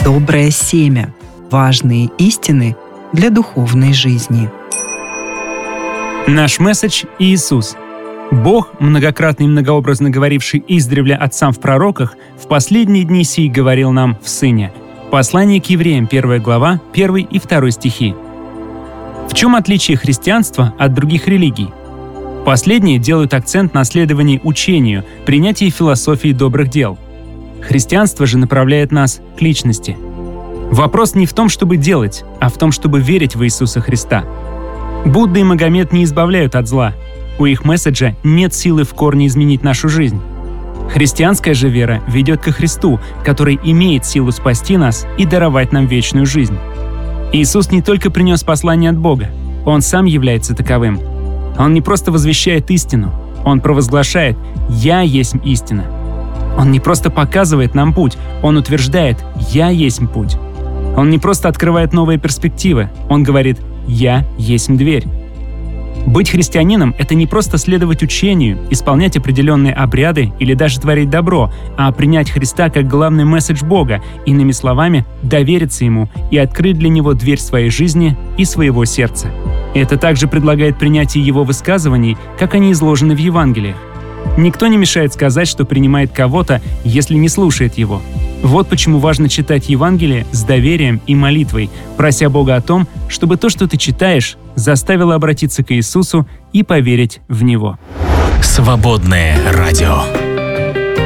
Доброе семя. Важные истины для духовной жизни. Наш месседж – Иисус. Бог, многократно и многообразно говоривший издревле отцам в пророках, в последние дни сии говорил нам в Сыне. Послание к евреям, 1 глава, 1 и 2 стихи. В чем отличие христианства от других религий? Последние делают акцент на следовании учению, принятии философии добрых дел. Христианство же направляет нас к личности. Вопрос не в том, чтобы делать, а в том, чтобы верить в Иисуса Христа. Будда и Магомед не избавляют от зла. У их месседжа нет силы в корне изменить нашу жизнь. Христианская же вера ведет ко Христу, который имеет силу спасти нас и даровать нам вечную жизнь. Иисус не только принес послание от Бога, Он сам является таковым. Он не просто возвещает истину, Он провозглашает «Я есть истина». Он не просто показывает нам путь, Он утверждает «Я есть путь». Он не просто открывает новые перспективы, Он говорит «Я есть дверь». Быть христианином — это не просто следовать учению, исполнять определенные обряды или даже творить добро, а принять Христа как главный месседж Бога, иными словами, довериться Ему и открыть для Него дверь своей жизни и своего сердца. Это также предлагает принятие Его высказываний, как они изложены в Евангелиях. Никто не мешает сказать, что принимает кого-то, если не слушает его. Вот почему важно читать Евангелие с доверием и молитвой, прося Бога о том, чтобы то, что ты читаешь, заставило обратиться к Иисусу и поверить в Него. Свободное радио.